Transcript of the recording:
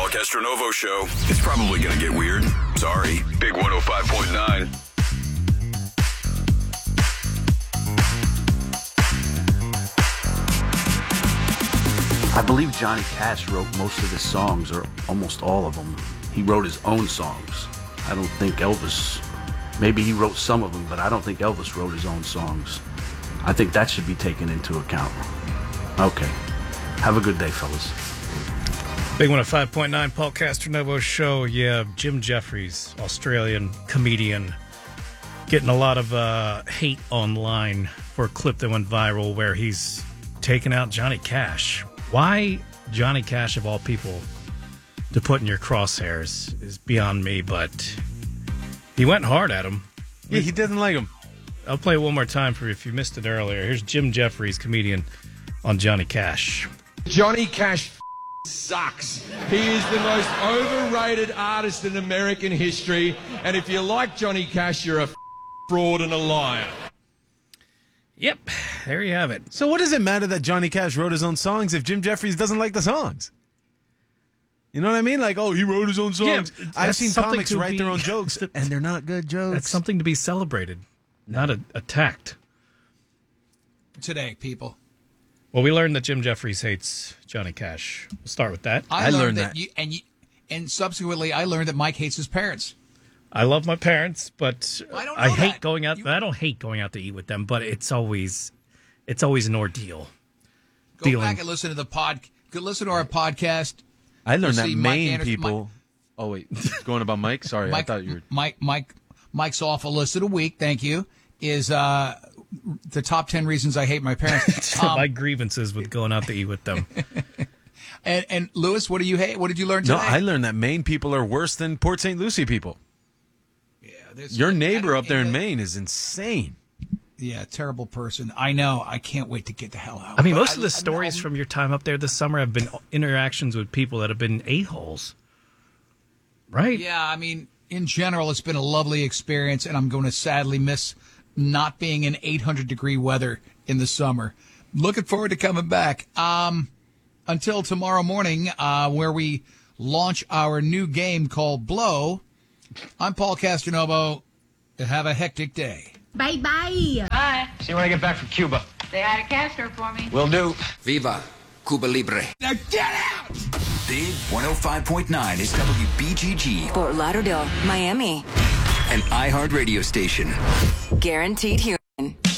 Paul Castronovo Show. It's probably going to get weird. Sorry. Big 105.9. I believe Johnny Cash wrote most of his songs, or almost all of them. He wrote his own songs. I don't think Elvis, maybe he wrote some of them, but I don't think Elvis wrote his own songs. I think that should be taken into account. Okay. Have a good day, fellas. Big 105.9 Paul Castronovo Show. Yeah, Jim Jeffries, Australian comedian, getting a lot of hate online for a clip that went viral where he's taking out Johnny Cash. Why Johnny Cash, of all people, to put in your crosshairs is beyond me, but he went hard at him. Yeah, he doesn't like him. I'll play it one more time for you if you missed it earlier. Here's Jim Jeffries, comedian, on Johnny Cash. Johnny Cash sucks. He is the most overrated artist in American history, and if you like Johnny Cash, you're a fraud and a liar. Yep, there you have it. So what does it matter that Johnny Cash wrote his own songs if Jim Jeffries doesn't like the songs? You know what I mean? Like, oh, he wrote his own songs. Yeah, I've seen comics write their own be- jokes, and they're not good jokes. That's something to be celebrated, not attacked. Today, people. Well, we learned that Jim Jeffries hates Johnny Cash. We'll start with that. I learned that. that. And subsequently, I learned that Mike hates his parents. I love my parents, but I don't know I hate that. going out. I don't hate going out to eat with them, but it's always an ordeal. Go back and listen to listen to our podcast. I learned that See, Mike Maine Anderson- people. Oh wait, it's going about Mike. Sorry, I thought you were. Mike's awful list of the week. Thank you. Is the top 10 reasons I hate my parents. My grievances with going out to eat with them. And Lewis, what do you hate? What did you learn today? No, I learned that Maine people are worse than Port St. Lucie people. Yeah, Your neighbor up there in Maine is insane. Yeah, terrible person. I know. I can't wait to get the hell out. I mean, most of the stories from your time up there this summer have been interactions with people that have been a-holes. Right? Yeah, I mean, in general, it's been a lovely experience, and I'm going to sadly miss not being in 800-degree weather in the summer. Looking forward to coming back. Until tomorrow morning, where we launch our new game called Blow. I'm Paul Castronovo. Have a hectic day. Bye-bye. Bye. See you when I get back from Cuba. Say hi to Castro for me. Will do. Viva Cuba Libre. Now get out! Big 105.9 is WBGG, Fort Lauderdale, Miami. an iHeart radio station. Guaranteed human.